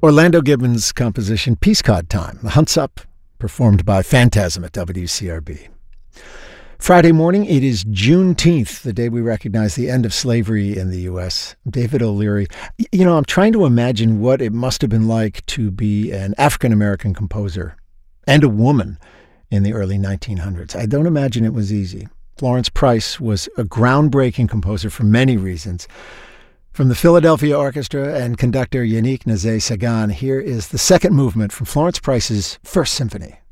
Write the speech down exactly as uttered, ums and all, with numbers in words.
Orlando Gibbons' composition Peascod Time, The Hunt's Up, performed by Phantasm at W C R B. Friday morning, it is Juneteenth, the day we recognize the end of slavery in the U S. David O'Leary. You know, I'm trying to imagine what it must have been like to be an African-American composer and a woman in the early nineteen hundreds. I don't imagine it was easy. Florence Price was a groundbreaking composer for many reasons. From the Philadelphia Orchestra and conductor Yannick Nézet-Séguin, here is the second movement from Florence Price's First Symphony.